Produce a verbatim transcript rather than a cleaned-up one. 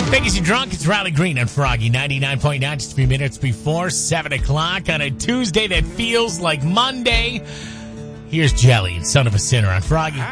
Biggest you drunk, it's Riley Green on Froggy ninety-nine point nine, just a few minutes before seven o'clock on a Tuesday that feels like Monday. Here's Jelly and Son of a Sinner on Froggy.